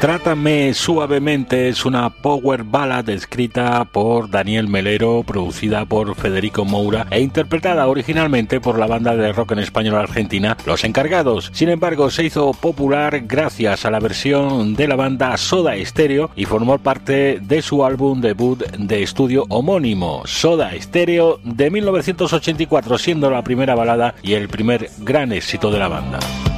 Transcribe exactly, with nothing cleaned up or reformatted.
Trátame suavemente es una power ballad escrita por Daniel Melero, producida por Federico Moura e interpretada originalmente por la banda de rock en español argentina Los Encargados. Sin embargo, se hizo popular gracias a la versión de la banda Soda Stereo y formó parte de su álbum debut de estudio homónimo, Soda Stereo, de mil novecientos ochenta y cuatro, siendo la primera balada y el primer gran éxito de la banda.